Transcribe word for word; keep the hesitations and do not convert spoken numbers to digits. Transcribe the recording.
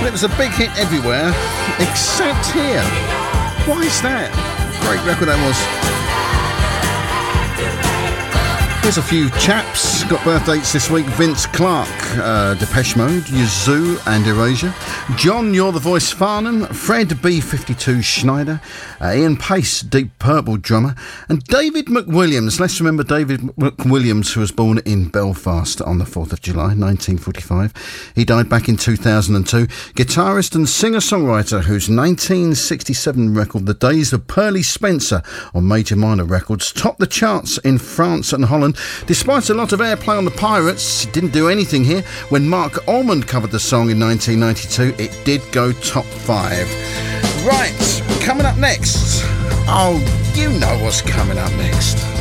But it was a big hit everywhere, except here. Why is that? Great record that was. Here's a few chaps. Got birthdays this week. Vince Clarke, uh, Depeche Mode, Yazoo and Erasure. John, You're the Voice, Farnham. Fred, B fifty-two, Schneider. Uh, Ian Pace, Deep Purple drummer. And David McWilliams. Let's remember David McWilliams, who was born in Belfast on the fourth of July, nineteen forty-five. He died back in two thousand two. Guitarist and singer-songwriter whose nineteen sixty-seven record, The Days of Pearly Spencer, on Major Minor Records, topped the charts in France and Holland. Despite a lot of airplay on the Pirates, it didn't do anything here. When Mark Almond covered the song in nineteen ninety-two, it did go top five. Right, coming up next. Oh, you know what's coming up next.